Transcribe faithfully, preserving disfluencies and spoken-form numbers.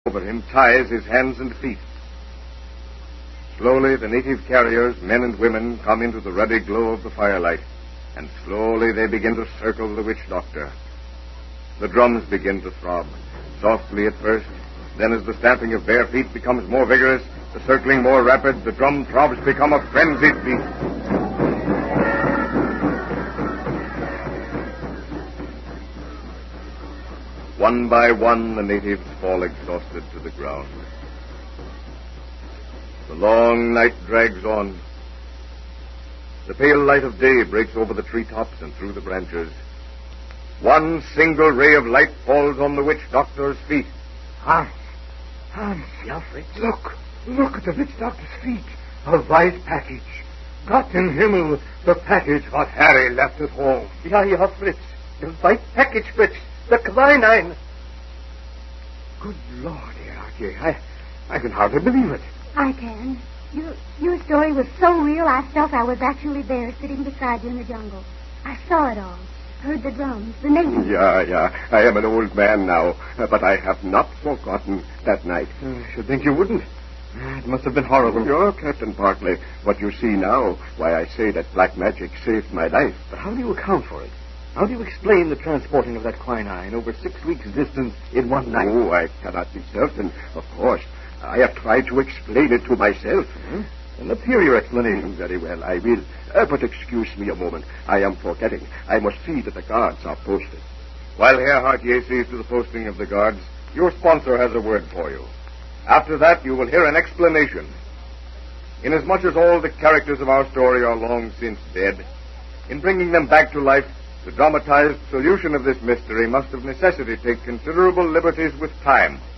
over him ties his hands and feet. Slowly, the native carriers, men and women, come into the ruddy glow of the firelight, and slowly they begin to circle the witch doctor. The drums begin to throb, softly at first. Then as the stamping of bare feet becomes more vigorous, the circling more rapid, the drum throbs become a frenzied beat. One by one, the natives fall exhausted to the ground. The long night drags on. The pale light of day breaks over the treetops and through the branches. One single ray of light falls on the witch doctor's feet. Hans, Hans, Alfred, look, look at the witch doctor's feet. A white package. Gott in Himmel, the package what Harry left at home. Ja, ja, Fritz, the white package, Fritz, the quinine. Good Lord, Archie, I, I can hardly believe it. I can. Your, your story was so real, I felt I was actually there, sitting beside you in the jungle. I saw it all. Heard the drums, the natives. Yeah, yeah. I am an old man now, uh, but I have not forgotten that night. Uh, I should think you wouldn't. It must have been horrible. Oh, Captain Barclay, what you see now, why I say that black magic saved my life. But how do you account for it? How do you explain the transporting of that quinine over six weeks' distance in one night? Oh, I cannot be certain, of course. I have tried to explain it to myself. Hmm? And let's hear your explanation. Very well, I will. Uh, but excuse me a moment. I am forgetting. I must see that the guards are posted. While Herr Hartier sees to the posting of the guards, your sponsor has a word for you. After that, you will hear an explanation. Inasmuch as all the characters of our story are long since dead, in bringing them back to life, the dramatized solution of this mystery must of necessity take considerable liberties with time.